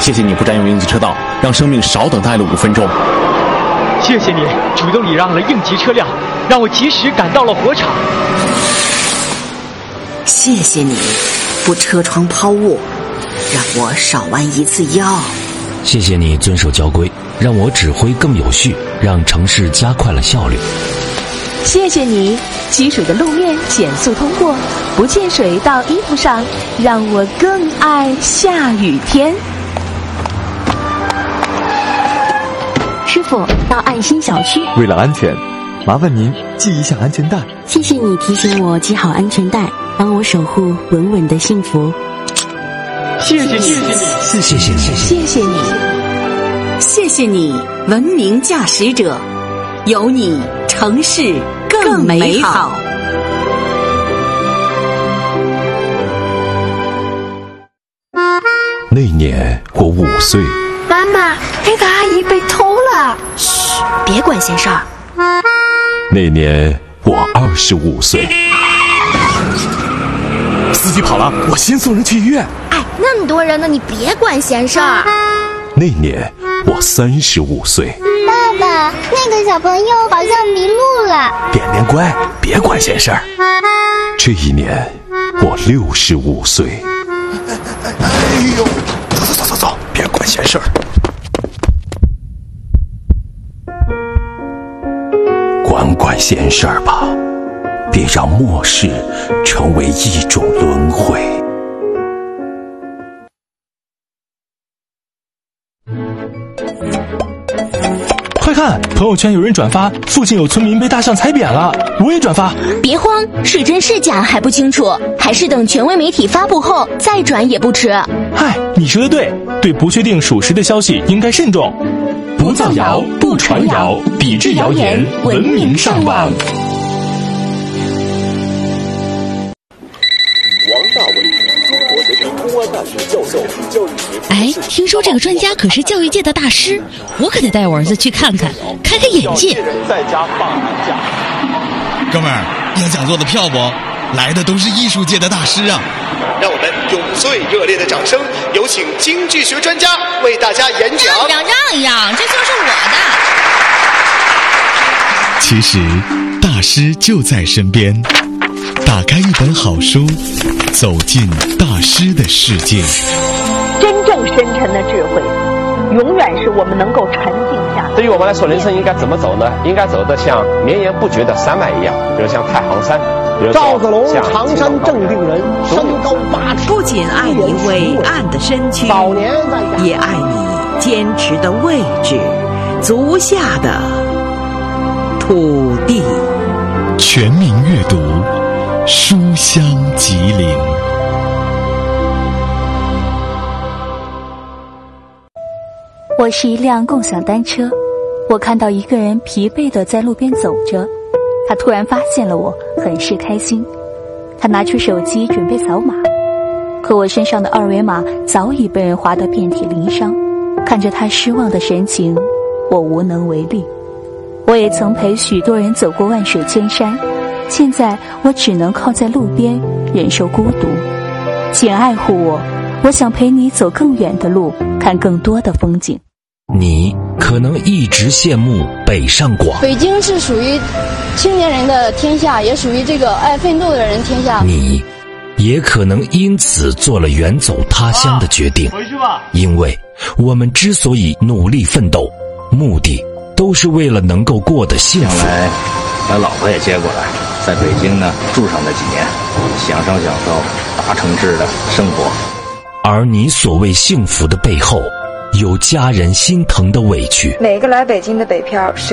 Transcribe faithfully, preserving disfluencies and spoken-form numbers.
谢谢你不占用应急车道，让生命少等待了五分钟。 谢谢你主动礼让了应急车辆，让我及时赶到了火场。 谢谢你不车窗抛物，让我少弯一次腰。 谢谢你遵守交规，让我指挥更有序，让城市加快了效率。 谢谢你积水的路面减速通过，不溅水到衣服上，让我更爱下雨天。 师傅，到爱心小区。 为了安全，麻烦您系一下安全带。 谢谢你提醒我系好安全带，帮我守护稳稳的幸福。 谢谢你，谢谢你， 谢谢你， 谢谢你， 谢谢你，文明驾驶者，有你城市更美好。 那年我五岁。 妈妈，那个阿姨被偷了。 嘘，别管闲事儿。 那年我二十五岁。 司机跑了，我先送人去医院。 哎，那么多人呢，你别管闲事儿。 那年我三十五岁。 爸爸，那个小朋友好像迷路了。 点点乖，别管闲事儿。 这一年我六十五岁。 哎呦，走走走走走，别管闲事儿。 管管闲事儿吧，别让末世成为一种轮回。 快看，朋友圈有人转发，附近有村民被大象踩扁了，我也转发。 别慌，是真是假还不清楚，还是等权威媒体发布后再转也不迟。 嗨，你说的对，对不确定属实的消息应该慎重。不造谣，不传谣，抵制谣言，文明上网。 王大伟，中国人民公安大学教授，教育学。 哎，听说这个专家可是教育界的大师，我可得带我儿子去看看，开开眼界。 在家放寒假。 哥们儿，要讲座的票不？来的都是艺术界的大师啊！ 让我们用最热烈的掌声，有请经济学专家为大家演讲。 让一让，让一让，这就是我的。其实，大师就在身边。打开一本好书，走进大师的世界。 真正深沉的智慧，永远是我们能够沉静下来。 对于我们来说，人生应该怎么走呢？应该走得像绵延不绝的山脉一样，比如像太行山。 赵子龙，常山正定人，身高八尺。 不仅爱你伟岸的身躯， 早年也爱你坚持的位置，足下的土地。 全民阅读，书香吉林。 我是一辆共享单车，我看到一个人疲惫地在路边走着，他突然发现了我，很是开心。他拿出手机准备扫码，可我身上的二维码早已被人划得遍体鳞伤。看着他失望的神情，我无能为力。我也曾陪许多人走过万水千山，现在我只能靠在路边忍受孤独。请爱护我，我想陪你走更远的路，看更多的风景。 你可能一直羡慕北上广， 北京是属于青年人的天下，也属于这个爱奋斗的人天下。 你也可能因此做了远走他乡的决定， 回去吧。 因为我们之所以努力奋斗，目的都是为了能够过得幸福。 将来把老婆也接过来，在北京呢住上那几年，享受享受大城市的生活。 而你所谓幸福的背后，有家人心疼的委屈。 每个来北京的北漂，谁